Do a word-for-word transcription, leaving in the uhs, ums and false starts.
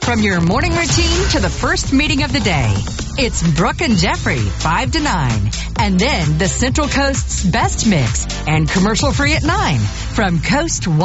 From your morning routine to the first meeting of the day, it's Brooke and Jeffrey, five to nine. And then the Central Coast's best mix and commercial free at nine from Coast One.